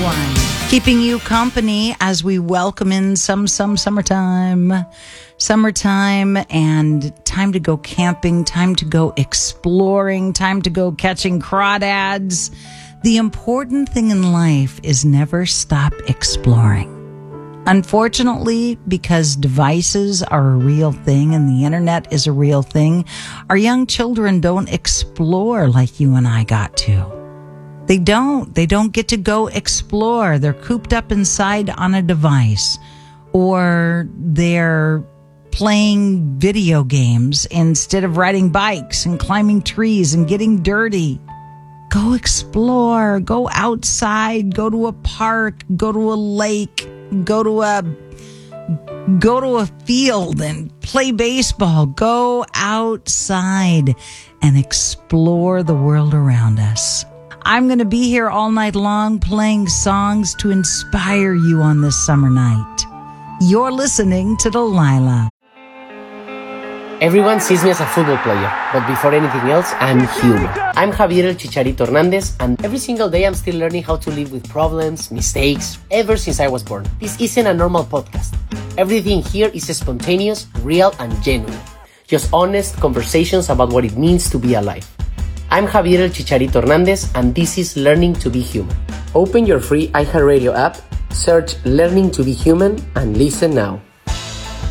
101. Keeping you company as we welcome in some summertime. Summertime and time to go camping, time to go exploring, time to go catching crawdads. The important thing in life is never stop exploring. Unfortunately, because devices are a real thing and the internet is a real thing, our young children don't explore like you and I got to. They don't get to go explore. They're cooped up inside on a device, or they're playing video games instead of riding bikes and climbing trees and getting dirty. Go explore, go outside, go to a park, go to a lake, go to a field and play baseball. Go outside and explore the world around us. I'm going to be here all night long playing songs to inspire you on this summer night. You're listening to Delilah. Everyone sees me as a football player, but before anything else, I'm human. I'm Javier El Chicharito Hernandez, and every single day I'm still learning how to live with problems, mistakes, ever since I was born. This isn't a normal podcast. Everything here is spontaneous, real, and genuine. Just honest conversations about what it means to be alive. I'm Javier El Chicharito Hernandez, and this is Learning to Be Human. Open your free iHeartRadio app, search Learning to Be Human, and listen now.